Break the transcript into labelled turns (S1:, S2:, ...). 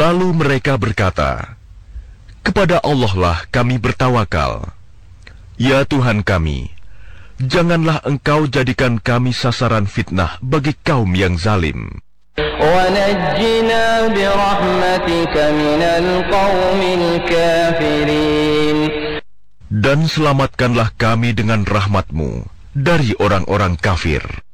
S1: Lalu mereka berkata, "Kepada Allah lah kami bertawakal. Ya Tuhan kami, janganlah Engkau jadikan kami sasaran fitnah bagi kaum yang zalim.
S2: وَنَجِّنَا بِرَحْمَتِكَ مِنَ الْقَوْمِ الْكَافِرِينَ."
S1: Dan selamatkanlah kami dengan rahmat-Mu dari orang-orang kafir.